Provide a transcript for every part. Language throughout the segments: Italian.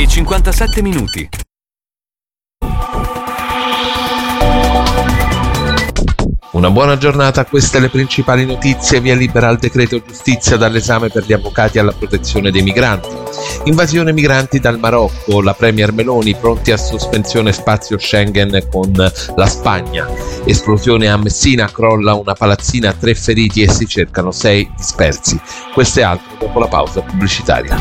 57 minuti. Una buona giornata, queste le principali notizie. Via libera al decreto giustizia dall'esame per gli avvocati alla protezione dei migranti. Invasione migranti dal Marocco, la Premier Meloni pronti a sospensione spazio Schengen con la Spagna. Esplosione a Messina, crolla una palazzina, 3 feriti e si cercano 6 dispersi. Questo e altro dopo la pausa pubblicitaria.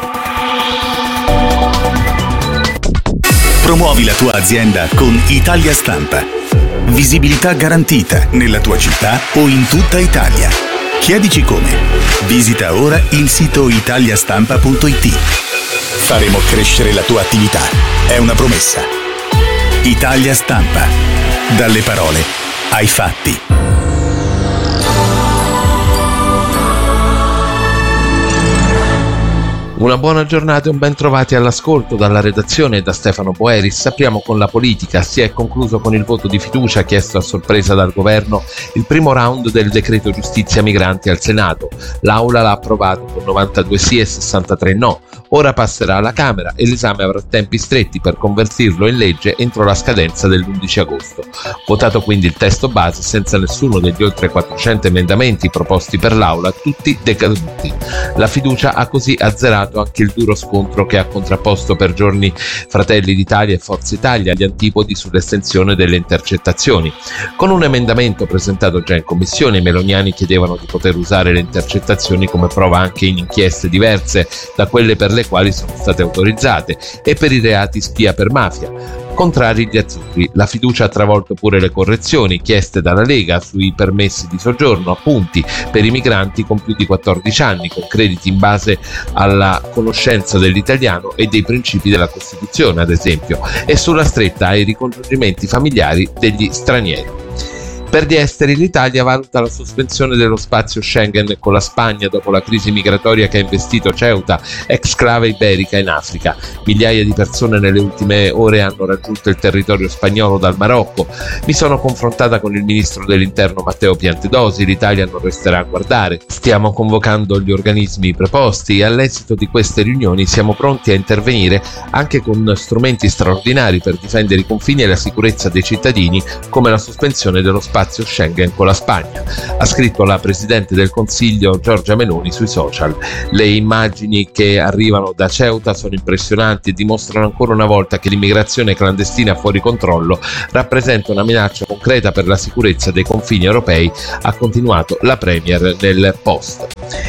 Promuovi la tua azienda con Italia Stampa. Visibilità garantita nella tua città o in tutta Italia. Chiedici come. Visita ora il sito italiastampa.it. Faremo crescere la tua attività. È una promessa. Italia Stampa. Dalle parole ai fatti. Una buona giornata e un ben trovati all'ascolto dalla redazione e da Stefano Boeris. Apriamo con la politica. Si è concluso con il voto di fiducia chiesto a sorpresa dal governo il primo round del decreto giustizia migranti al Senato. L'Aula l'ha approvato con 92 sì e 63 no. Ora passerà alla Camera e l'esame avrà tempi stretti per convertirlo in legge entro la scadenza dell'11 agosto. Votato quindi il testo base senza nessuno degli oltre 400 emendamenti proposti per l'Aula, tutti decaduti. La fiducia ha così azzerato anche il duro scontro che ha contrapposto per giorni Fratelli d'Italia e Forza Italia agli antipodi sull'estensione delle intercettazioni. Con un emendamento presentato già in commissione, i meloniani chiedevano di poter usare le intercettazioni come prova anche in inchieste diverse da quelle per le quali sono state autorizzate e per i reati spia per mafia. Contrari gli azzurri, la fiducia ha travolto pure le correzioni chieste dalla Lega sui permessi di soggiorno, appunti per i migranti con più di 14 anni, con crediti in base alla conoscenza dell'italiano e dei principi della Costituzione, ad esempio, e sulla stretta ai ricongiungimenti familiari degli stranieri. Per gli esteri, l'Italia valuta la sospensione dello spazio Schengen con la Spagna dopo la crisi migratoria che ha investito Ceuta, exclave iberica in Africa. Migliaia di persone nelle ultime ore hanno raggiunto il territorio spagnolo dal Marocco. Mi sono confrontata con il ministro dell'Interno Matteo Piantedosi. L'Italia non resterà a guardare. Stiamo convocando gli organismi preposti e all'esito di queste riunioni siamo pronti a intervenire anche con strumenti straordinari per difendere i confini e la sicurezza dei cittadini, come la sospensione dello spazio Schengen con la Spagna, ha scritto la Presidente del Consiglio Giorgia Meloni sui social. Le immagini che arrivano da Ceuta sono impressionanti e dimostrano ancora una volta che l'immigrazione clandestina fuori controllo rappresenta una minaccia concreta per la sicurezza dei confini europei, ha continuato la Premier nel post.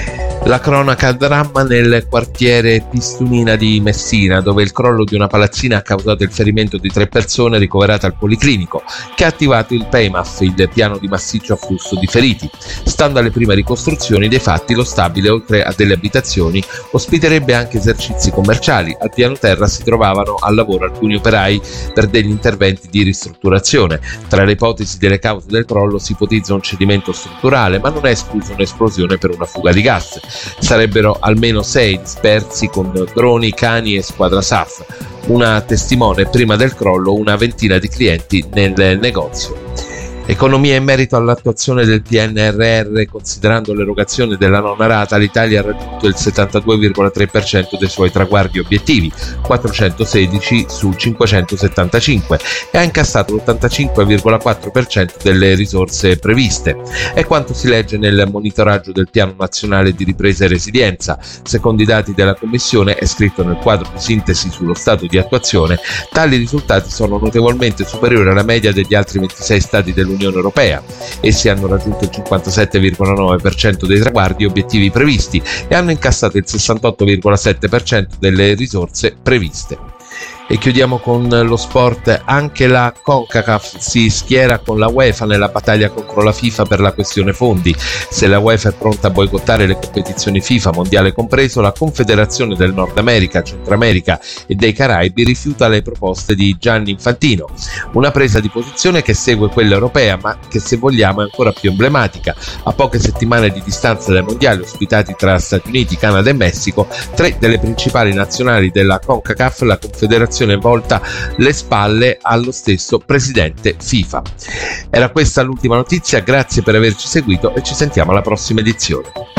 La cronaca dramma nel quartiere Pistunina di Messina, dove il crollo di una palazzina ha causato il ferimento di 3 persone ricoverate al Policlinico, che ha attivato il PEMAF, il piano di massiccio afflusso di feriti. Stando alle prime ricostruzioni dei fatti, lo stabile, oltre a delle abitazioni, ospiterebbe anche esercizi commerciali. Al piano terra si trovavano al lavoro alcuni operai per degli interventi di ristrutturazione. Tra le ipotesi delle cause del crollo si ipotizza un cedimento strutturale, ma non è escluso un'esplosione per una fuga di gas. Sarebbero almeno 6 dispersi con droni, cani e squadra SAF. Una testimone: prima del crollo una ventina di clienti nel negozio. Economia. In merito all'attuazione del PNRR, considerando l'erogazione della nona rata, l'Italia ha raggiunto il 72,3% dei suoi traguardi obiettivi, 416 su 575, e ha incassato l'85,4% delle risorse previste. È quanto si legge nel monitoraggio del Piano Nazionale di Ripresa e Resilienza. Secondo i dati della Commissione, è scritto nel quadro di sintesi sullo stato di attuazione, tali risultati sono notevolmente superiori alla media degli altri 26 stati dell'Unione Europea. Essi hanno raggiunto il 57,9% dei traguardi obiettivi previsti e hanno incassato il 68,7% delle risorse previste. E chiudiamo con lo sport. Anche la CONCACAF si schiera con la UEFA nella battaglia contro la FIFA per la questione fondi. Se la UEFA è pronta a boicottare le competizioni FIFA, mondiale compreso, la Confederazione del Nord America, Centro America e dei Caraibi rifiuta le proposte di Gianni Infantino. Una presa di posizione che segue quella europea, ma che, se vogliamo, è ancora più emblematica. A poche settimane di distanza dai mondiali ospitati tra Stati Uniti, Canada e Messico, 3 delle principali nazionali della CONCACAF, la Confederazione volta le spalle allo stesso presidente FIFA. Era questa l'ultima notizia, grazie per averci seguito e ci sentiamo alla prossima edizione.